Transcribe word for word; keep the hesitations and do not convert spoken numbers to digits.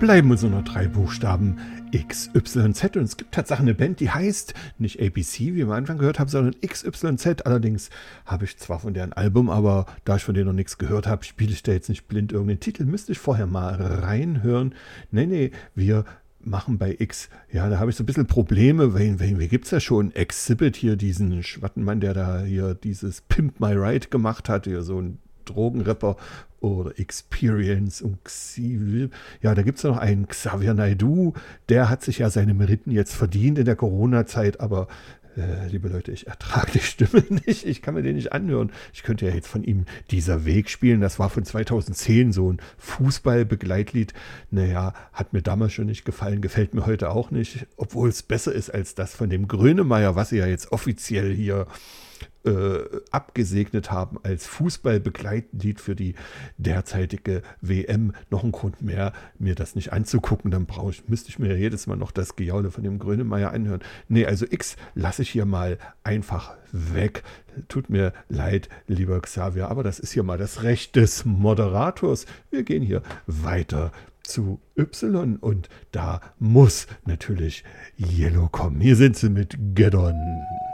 bleiben uns nur noch drei Buchstaben X Y Z. Und es gibt tatsächlich eine Band, die heißt nicht A B C, wie wir am Anfang gehört haben, sondern X Y Z. Allerdings habe ich zwar von deren Album, aber da ich von denen noch nichts gehört habe, spiele ich da jetzt nicht blind irgendeinen Titel. Müsste ich vorher mal reinhören. Nee, nee, wir machen bei X, ja, da habe ich so ein bisschen Probleme, weil, weil wie gibt es ja schon Exhibit hier, diesen Schwattenmann, der da hier dieses Pimp My Ride gemacht hat, hier so ein Drogenrapper oder Experience und Xavier. Ja, da gibt es noch einen Xavier Naidoo, der hat sich ja seine Meriten jetzt verdient in der Corona-Zeit, aber äh, liebe Leute, ich ertrage die Stimme nicht, ich kann mir den nicht anhören. Ich könnte ja jetzt von ihm Dieser Weg spielen, das war von zweitausendzehn so ein Fußball-Begleitlied. Naja, hat mir damals schon nicht gefallen, gefällt mir heute auch nicht, obwohl es besser ist als das von dem Grönemeyer, was sie ja jetzt offiziell hier Äh, abgesegnet haben als Fußballbegleitlied für die derzeitige W M. Noch ein Grund mehr, mir das nicht anzugucken. Dann brauche ich, müsste ich mir ja jedes Mal noch das Gejaule von dem Grönemeyer anhören. Nee, also X lasse ich hier mal einfach weg. Tut mir leid, lieber Xavier, aber das ist hier mal das Recht des Moderators. Wir gehen hier weiter zu Y und da muss natürlich Yellow kommen. Hier sind sie mit Get On.